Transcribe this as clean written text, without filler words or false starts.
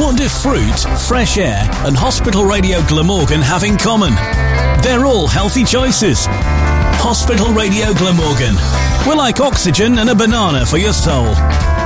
What do fruit, fresh air and Hospital Radio Glamorgan have in common? They're all healthy choices. Hospital Radio Glamorgan. We're like oxygen and a banana for your soul.